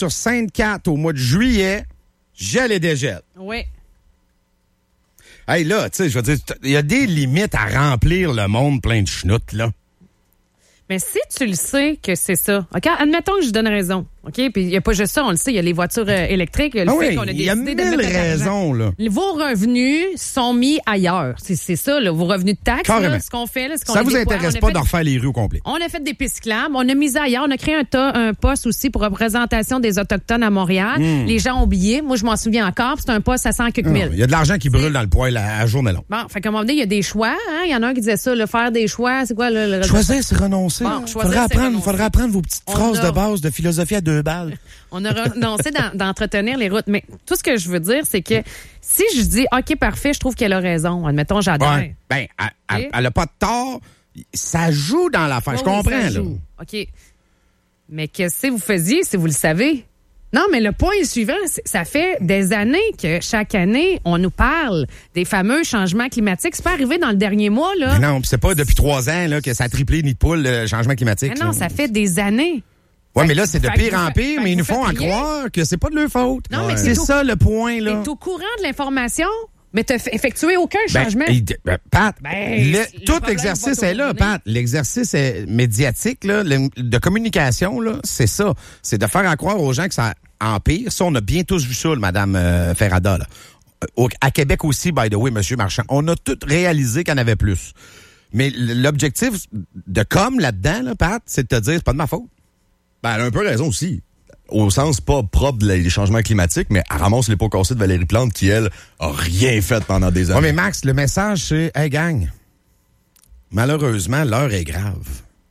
sur Sainte-Cat au mois de juillet, gel et dégel. Oui. Hey, là, tu sais, je veux dire, il y a des limites à remplir le monde plein de schnoutes, là. Mais si tu le sais que c'est ça, OK, admettons que je donne raison, OK, puis il n'y a pas juste ça, on le sait, il y a les voitures électriques, il y a le fait qu'on a décidé de mettre il y a mille raisons, là. Vos revenus sont mis ailleurs. C'est ça, là, vos revenus de taxes, là, ce qu'on fait. Là, ce qu'on ça vous intéresse pas de refaire les rues au complet? On a fait des pistes cyclables, on a mis ailleurs, on a créé un poste aussi pour représentation des Autochtones à Montréal. Les gens ont oublié, moi je m'en souviens encore, c'est un poste à 100 quelques mille. Il y a de l'argent qui brûle dans le poêle à journée longue. Bon, fait qu'à un moment donné, il y a des choix, hein? Il y en a un qui disait ça, le faire des choix, c'est quoi le choisir, c'est renoncer. Bon, faudrait apprendre vos petites phrases de base de philosophie à 2 balles. On a renoncé d'entretenir les routes. Mais tout ce que je veux dire, c'est que si je dis, OK, parfait, je trouve qu'elle a raison. Admettons, j'adore. Ouais. Ben, elle a pas de tort. Ça joue dans l'affaire. Je comprends, là. OK. Mais qu'est-ce que vous faisiez si vous le savez? Non, mais le point est suivant. Ça fait des années que chaque année, on nous parle des fameux changements climatiques. C'est pas arrivé dans le dernier mois, là. Mais non, c'est pas depuis 3 ans là, que ça a triplé nid de poule, le changement climatique. Mais non, ça fait des années. Oui, mais là, c'est de pire en pire, mais ils nous font en croire que c'est pas de leur faute. Non, mais c'est ça le point, là. T'es au courant de l'information, mais t'as effectué aucun changement. Pat, tout l'exercice est là, Pat. L'exercice médiatique, là, de communication, là, c'est ça. C'est de faire croire aux gens que ça empire. Ça, on a bien tous vu ça, là, Mme Ferrada, là. À Québec aussi, by the way, M. Marchand. On a tous réalisé qu'il y en avait plus. Mais l'objectif de là-dedans, là, Pat, c'est de te dire, c'est pas de ma faute. Ben, elle a un peu raison aussi. Au sens pas propre des changements climatiques, mais elle ramasse les pots cassés de Valérie Plante qui, elle, a rien fait pendant des années. Oui, mais Max, le message, c'est « Hey, gang, malheureusement, l'heure est grave.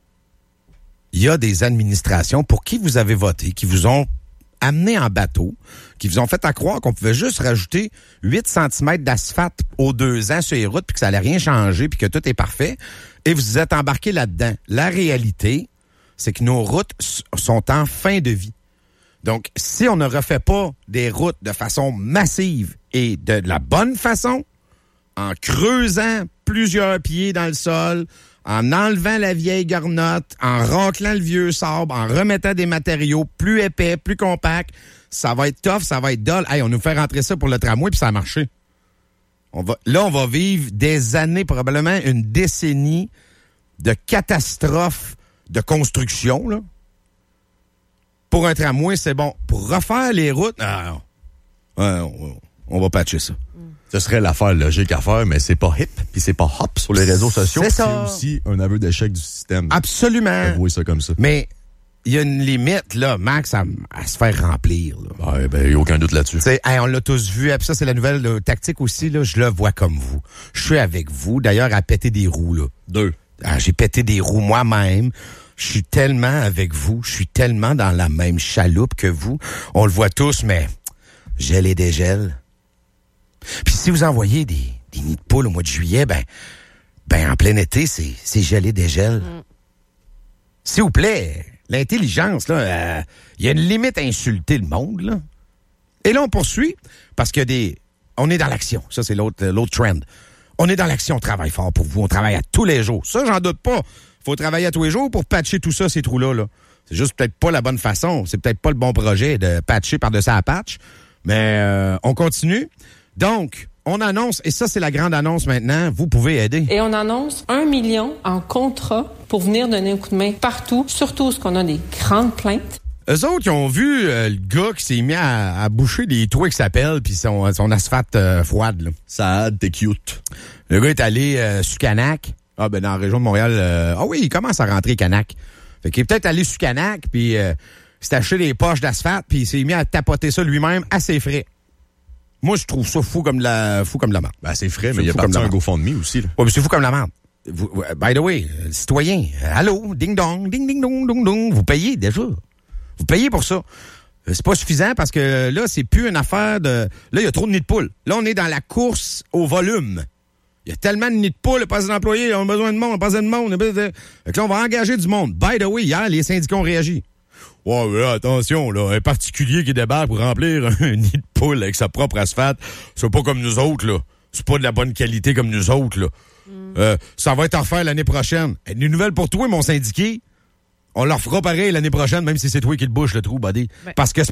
Il y a des administrations pour qui vous avez voté, qui vous ont amené en bateau, qui vous ont fait à croire qu'on pouvait juste rajouter 8 cm d'asphalte aux 2 ans sur les routes, puis que ça allait rien changer, puis que tout est parfait, et vous êtes embarqués là-dedans. La réalité, c'est que nos routes sont en fin de vie. Donc, si on ne refait pas des routes de façon massive et de la bonne façon, en creusant plusieurs pieds dans le sol, en enlevant la vieille garnotte, en raclant le vieux sable, en remettant des matériaux plus épais, plus compacts, ça va être tough, ça va être dull. Hey, on nous fait rentrer ça pour le tramway, puis ça a marché. On va vivre des années, probablement une décennie de catastrophes de construction, là. Pour un tramway, c'est bon. Pour refaire les routes, on va patcher ça. Ce serait l'affaire logique à faire, mais c'est pas hip, puis c'est pas hop sur les réseaux sociaux. C'est aussi un aveu d'échec du système. Absolument. Avouer ça comme ça. Mais il y a une limite, là, Max, à se faire remplir. Ouais, ben, il n'y a aucun doute là-dessus. Hey, on l'a tous vu. Et puis ça, c'est la nouvelle tactique aussi, là. Je le vois comme vous. Je suis avec vous. D'ailleurs, à péter des roues, là. 2. J'ai pété des roues moi-même. Je suis tellement avec vous. Je suis tellement dans la même chaloupe que vous. On le voit tous, mais gel et dégel. Puis si vous envoyez des nids de poules au mois de juillet, ben en plein été, c'est gel et dégel. S'il vous plaît, l'intelligence, là, il y a une limite à insulter le monde, là. Et là, on poursuit, parce que on est dans l'action. Ça, c'est l'autre trend. On est dans l'action, on travaille fort pour vous, on travaille à tous les jours. Ça, j'en doute pas. Faut travailler à tous les jours pour patcher tout ça, ces trous-là, là. C'est juste peut-être pas la bonne façon. C'est peut-être pas le bon projet de patcher par-dessus la patch. Mais on continue. Donc, on annonce, et ça, c'est la grande annonce maintenant, vous pouvez aider. Et on annonce 1 million en contrat pour venir donner un coup de main partout, surtout ce qu'on a des grandes plaintes. Eux autres, ils ont vu le gars qui s'est mis à boucher des trous qui s'appellent, puis son asphalte froide, là. Saad, t'es cute. Le gars est allé sur Canac. Ah, ben, dans la région de Montréal. Oui, il commence à rentrer Canac. Fait qu'il est peut-être allé sur Canac, puis il s'est acheté des poches d'asphalte, puis il s'est mis à tapoter ça lui-même à ses frais. Moi, je trouve ça fou comme la merde. Ben, c'est frais, mais il y a parti un GoFundMe aussi, là. Ouais, mais c'est fou comme la merde. By the way, citoyen, allô, ding-dong, ding-ding-dong, dong-dong, vous payez déjà. Vous payez pour ça. C'est pas suffisant parce que là, c'est plus une affaire de... Là, il y a trop de nids de poules. Là, on est dans la course au volume. Il y a tellement de nids de poules, pas d'employés, on a besoin de monde, pas besoin de monde. Fait que là, on va engager du monde. By the way, hier, les syndicats ont réagi. Ouais, mais là, attention, là, un particulier qui débarque pour remplir un nid de poule avec sa propre asphalte, c'est pas comme nous autres, là. C'est pas de la bonne qualité comme nous autres, là. Ça va être à refaire l'année prochaine. Une nouvelle pour toi, mon syndiqué. On leur fera pareil l'année prochaine, même si c'est toi qui le bouche, le trou, buddy. Parce que